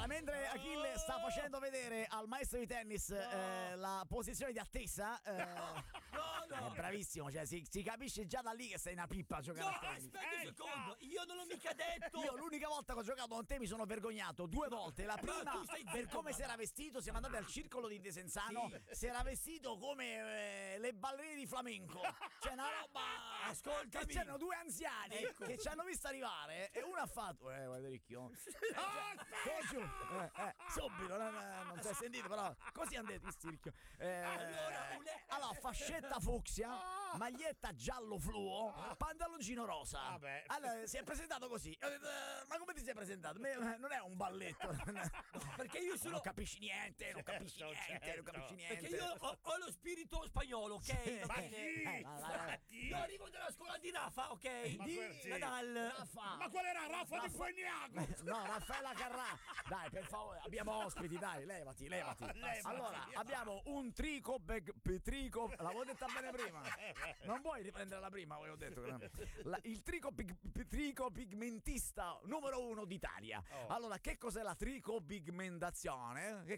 Allora, mentre Achille sta facendo vedere al maestro di tennis la posizione di attesa, è bravissimo, cioè si capisce già da lì che sei una pippa a giocare a tennis. Aspetta un secondo, io non l'ho mica detto. Io l'unica volta che ho giocato con te mi sono vergognato 2 volte. La prima tu stai per zitto, come si era vestito, siamo andati al circolo di Desenzano, si era vestito come le ballerine di flamenco. C'è una roba. Ascoltami. Che c'erano 2 anziani che ci hanno visto arrivare e uno ha fatto guarda ricchio. Subito, non si è sentito, però così hanno detto sti ricchio. Allora, fascetta fucsia, maglietta giallo fluo, pantaloncino rosa. Vabbè. Allora si è presentato così. Ho detto, ma come ti sei presentato? Non è un balletto. Perché io sono. Non capisci niente, non capisci Certo, niente, certo. non capisci niente. Perché io ho lo spirito spagnolo, ok? Ma vai. chi? Io arrivo dalla scuola di Rafa, ok? sì. Nadal. Raffa. Ma qual era Raffa di Fognaco? No, Raffaella Carrà. Dai, per favore, abbiamo ospiti, dai, levati. Allora, abbiamo un trico, l'avevo detta bene prima. Non vuoi riprendere la prima, avevo detto. Il tricopigmentista numero 1 d'Italia. Allora, che cos'è la tricopigmentazione? Che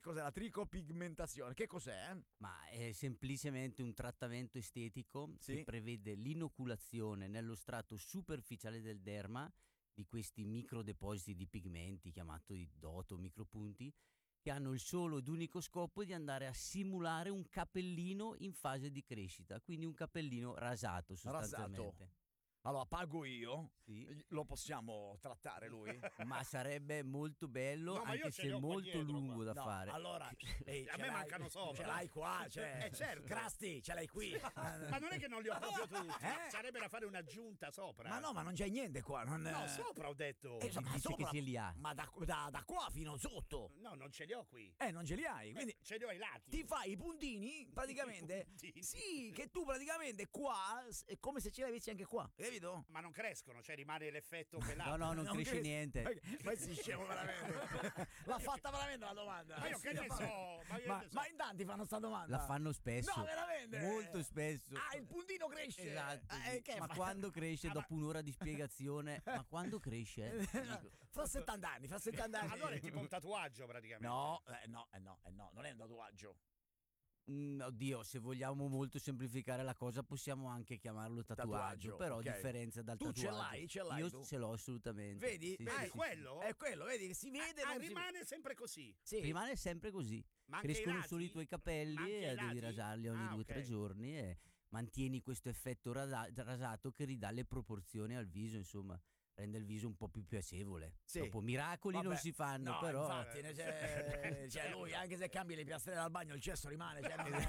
cos'è? Ma è semplicemente un trattamento estetico che prevede l'inoculazione nello strato superficiale del derma di questi microdepositi di pigmenti chiamati DOT, micropunti, che hanno il solo ed unico scopo di andare a simulare un capellino in fase di crescita, quindi un capellino rasato sostanzialmente. Allora, pago io, Sì. lo possiamo trattare lui? Ma sarebbe molto bello, No, ma io anche ce se li ho qua molto dietro, lungo qua. da fare. Allora, A me mancano sopra. Ce l'hai qua, cioè. Certo. Crasti, ce l'hai qui. Ma non è che non li ho proprio tutti. Sarebbe da fare un'aggiunta sopra. Ma no, ma non c'è niente qua. No, sopra ho detto. Ma dice sopra, che se li ha. Ma da qua fino sotto. No, non ce li ho qui. Non ce li hai, quindi Ce li ho ai lati. ti fai i puntini, praticamente. I puntini. Sì, che tu praticamente qua è come se ce li avessi anche qua, capito? Ma non crescono, cioè rimane l'effetto pelato. No, non cresce niente. Ma si scemo veramente. L'ha fatta veramente la domanda. Ma io che ne so? Ma in tanti fanno sta domanda. La fanno spesso. No, veramente. Molto spesso. Il puntino cresce. Esatto. Che Ma fa? quando cresce, dopo un'ora di spiegazione, ma quando cresce? Dico, Fra 70 anni. Allora è tipo un tatuaggio praticamente. No, non è un tatuaggio. Oddio, se vogliamo molto semplificare la cosa possiamo anche chiamarlo tatuaggio, però ok. a differenza dal Tu tatuaggio. ce l'hai Io tu? ce l'ho assolutamente. Vedi? Sì, Vedi? sì, È sì, quello? È quello, vedi che si vede. non si rimane sempre così. Sì. Rimane sempre così. Ma anche i Crescono lati? solo i tuoi Ma capelli anche i e devi lati? rasarli ogni 2 o 3 ok. giorni e mantieni questo effetto rasato che ridà le proporzioni al viso, insomma, rende il viso un po' più piacevole. Sì. Dopo miracoli Vabbè, non si fanno, no, però infatti, cioè, lui anche se cambi le piastre dal bagno il cesso rimane,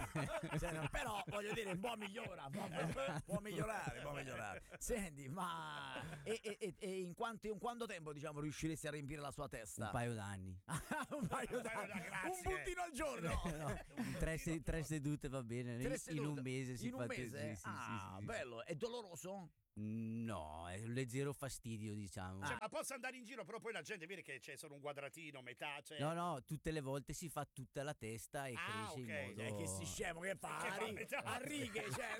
però voglio dire un po' migliora, può migliorare. Senti, ma in quanto tempo diciamo riusciresti a riempire la sua testa? un paio d'anni. Un paio d'anni. grazie. Un puntino al giorno. No, tre sedute va bene, in un mese si in fa un mese? sì, sì. Bello. È doloroso? No, è un leggero fastidio, diciamo. Cioè, ma posso andare in giro, però poi la gente vede che c'è solo un quadratino, metà. Cioè... No, tutte le volte si fa tutta la testa e cresce ok. in modo... Che si scemo che fa? A righe, cioè,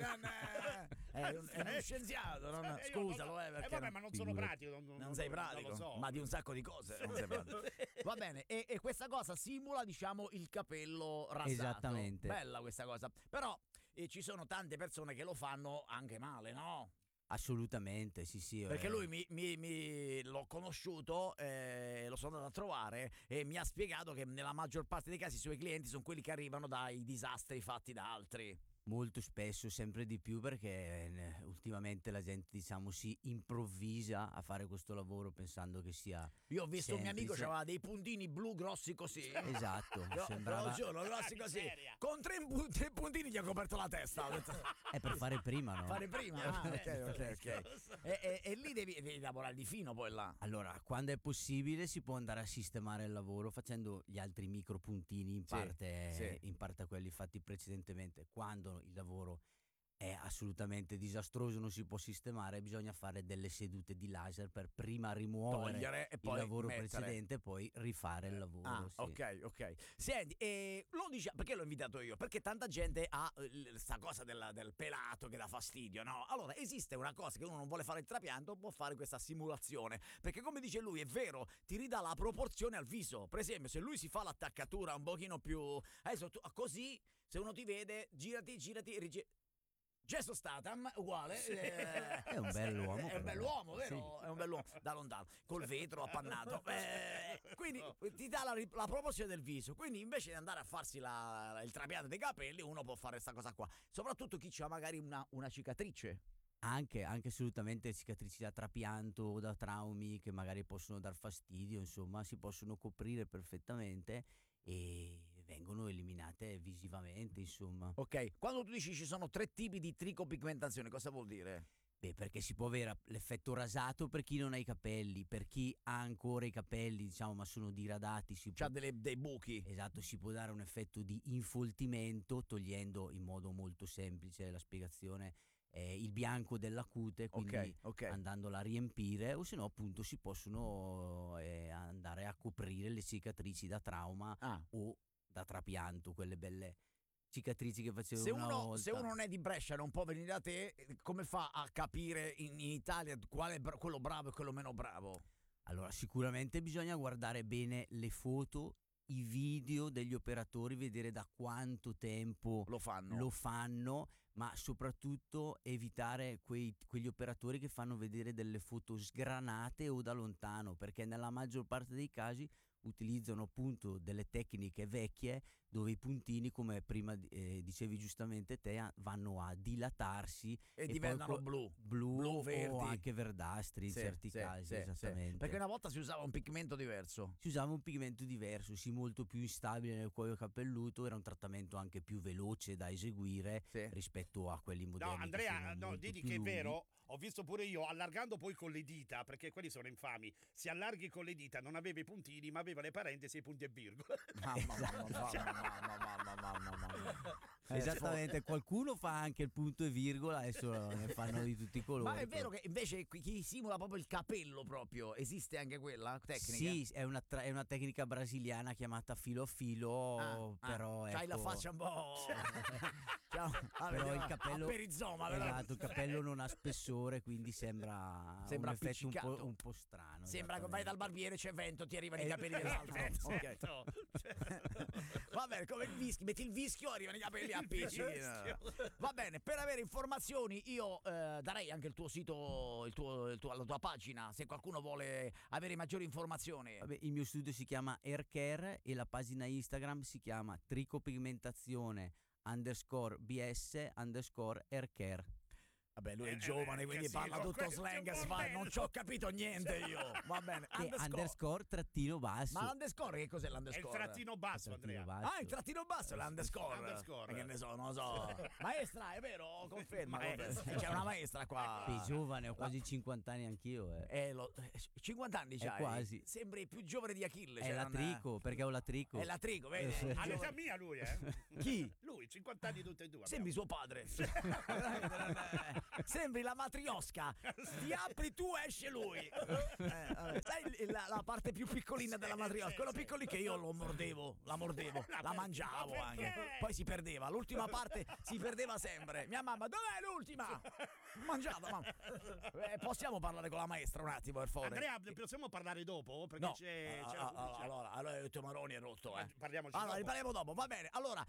è uno scienziato. Scusalo, perché vabbè, ma non sono pratico. non sei pratico, Non lo so. ma di un sacco di cose non sei pratico. Va bene, e questa cosa simula, diciamo, il capello rasato. Esattamente. Bella questa cosa. Però ci sono tante persone che lo fanno anche male, no? Assolutamente, sì. Perché lui mi l'ho conosciuto, lo sono andato a trovare e mi ha spiegato che nella maggior parte dei casi i suoi clienti sono quelli che arrivano dai disastri fatti da altri. Molto spesso, sempre di più, perché ultimamente la gente, diciamo, si improvvisa a fare questo lavoro pensando che sia Io ho visto un mio amico che semplice. aveva dei puntini blu grossi così. Esatto, sembrava... Te lo giuro, grossi così. miseria. Con tre puntini gli ha coperto la testa. Ho detto, È per fare prima, no? fare prima. Ok. E lì devi lavorare di fino poi là. Allora, quando è possibile si può andare a sistemare il lavoro facendo gli altri micro puntini in parte a quelli fatti precedentemente. Quando il lavoro è assolutamente disastroso, non si può sistemare, bisogna fare delle sedute di laser per prima rimuovere Togliere e il poi lavoro mettere. precedente e poi rifare il lavoro. Sì. Ok. Senti, lo diciamo, perché l'ho invitato io? Perché tanta gente ha sta cosa del pelato che dà fastidio, no? Allora, esiste una cosa che uno non vuole fare il trapianto, può fare questa simulazione, perché come dice lui, è vero, ti ridà la proporzione al viso. Per esempio, se lui si fa l'attaccatura un pochino più... Adesso così, se uno ti vede, girati, Jason Statham, uguale. Sì. È un bell'uomo. È un bell'uomo, vero? Sì. È un bell'uomo, da lontano, col vetro appannato. Quindi ti dà la proporzione del viso. Quindi invece di andare a farsi il trapianto dei capelli, uno può fare questa cosa qua. Soprattutto chi ha magari una cicatrice. Anche assolutamente cicatrici da trapianto o da traumi che magari possono dar fastidio, insomma, si possono coprire perfettamente e vengono eliminate visivamente, insomma. Ok, quando tu dici ci sono 3 tipi di tricopigmentazione, cosa vuol dire? Beh, perché si può avere l'effetto rasato per chi non ha i capelli, per chi ha ancora i capelli, diciamo, ma sono diradati, C'ha dei buchi. Esatto, si può dare un effetto di infoltimento, togliendo in modo molto semplice la spiegazione il bianco della cute, quindi Ok. andandola a riempire, o se no appunto si possono andare a coprire le cicatrici da trauma o da trapianto, quelle belle cicatrici che facevo una volta. Se uno non è di Brescia, non può venire da te, come fa a capire in Italia qual è quello bravo e quello meno bravo? Allora, sicuramente bisogna guardare bene le foto, i video degli operatori, vedere da quanto tempo lo fanno, ma soprattutto evitare quegli operatori che fanno vedere delle foto sgranate o da lontano, perché nella maggior parte dei casi utilizzano appunto delle tecniche vecchie dove i puntini, come prima dicevi giustamente te, vanno a dilatarsi e diventano blu, verdi o anche verdastri in certi casi, esattamente. Perché una volta si usava un pigmento diverso. Sì, molto più instabile nel cuoio capelluto, era un trattamento anche più veloce da eseguire rispetto a quelli moderni. No, Andrea, digli che è lunghi. vero. Ho visto pure io, allargando poi con le dita, perché quelli sono infami. Si allarghi con le dita, non aveva i puntini, ma aveva le parentesi e i punti e virgola. Mamma. Esattamente, qualcuno fa anche il punto e virgola, adesso ne fanno di tutti i colori. Ma è vero che invece chi simula proprio il capello proprio, esiste anche quella tecnica? Sì, è una tecnica brasiliana chiamata filo a filo, però c'hai la faccia un po'... però il capello, perizoma, esatto, il capello non ha spessore, quindi sembra un effetto un po' strano. Sembra che vai dal barbiere, c'è vento, ti arrivano i capelli dell'altro. Va bene, come il vischio, metti il vischio, arrivano i capelli appiccichi. Va bene, per avere informazioni io darei anche il tuo sito, la tua pagina, se qualcuno vuole avere maggiori informazioni. Vabbè, il mio studio si chiama Haircare e la pagina Instagram si chiama tricopigmentazione _BS_Haircare. Vabbè, lui è giovane, quindi parla tutto slang, non ci ho capito niente io. Va bene, underscore trattino basso. Ma l'underscore che cos'è l'underscore? È il trattino basso, Andrea. Il trattino basso è l'underscore. Che ne so, non lo so. Maestra, è vero? Conferma. C'è una maestra qua. Sei giovane, ho quasi 50 anni anch'io. 50 anni c'hai? Quasi. Sembri più giovane di Achille. È latrico, perché ho latrico. È latrico, vedi? All'età mia lui, Chi? Lui, 50 anni tutti e due. Sembri suo padre. Sembri la matriosca. Ti apri tu, esce lui. Sai la parte più piccolina della matriosca? Quello piccolo che io la mordevo, la mangiavo anche. Poi si perdeva. L'ultima parte si perdeva sempre. Mia mamma, dov'è l'ultima? Mangiata, mamma. Possiamo parlare con la maestra un attimo, per favore? Andrea, possiamo parlare dopo? Perché no. c'è Allora il tuo Maroni è rotto, parliamo dopo, va bene. Allora,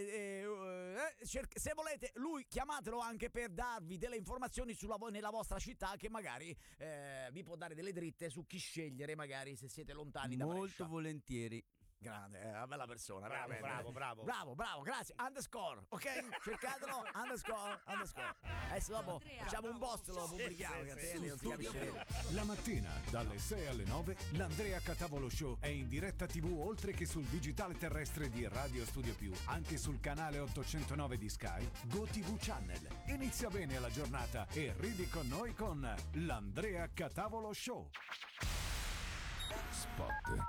se volete, lui chiamatelo anche per darvi delle informazioni nella vostra città, che magari vi può dare delle dritte su chi scegliere, magari se siete lontani da Brescia. Molto volentieri. Grande, è una bella persona. Bravo, grazie. Underscore, ok? Cercatelo, underscore. Adesso dopo facciamo un post, lo pubblichiamo. Non si capisce. La mattina dalle 6 alle 9 l'Andrea Catavolo Show è in diretta TV, oltre che sul digitale terrestre di Radio Studio Più, anche sul canale 809 di Sky, GoTV Channel. Inizia bene la giornata e ridi con noi con l'Andrea Catavolo Show. Spot.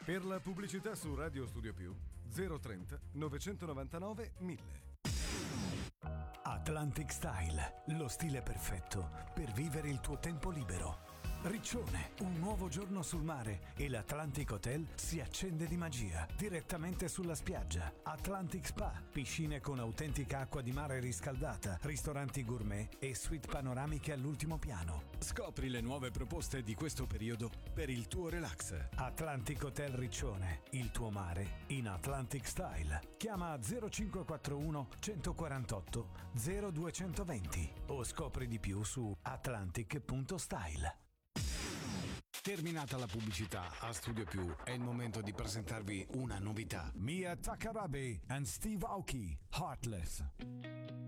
Per la pubblicità su Radio Studio Più 030 999 1000. Atlantic Style, lo stile perfetto per vivere il tuo tempo libero. Riccione, un nuovo giorno sul mare e l'Atlantic Hotel si accende di magia direttamente sulla spiaggia. Atlantic Spa, piscine con autentica acqua di mare riscaldata, ristoranti gourmet e suite panoramiche all'ultimo piano. Scopri le nuove proposte di questo periodo per il tuo relax. Atlantic Hotel Riccione, il tuo mare in Atlantic Style. Chiama 0541 148 0220 o scopri di più su atlantic.style. Terminata la pubblicità a Studio Più, è il momento di presentarvi una novità. Mia Takarabe and Steve Aoki, Heartless.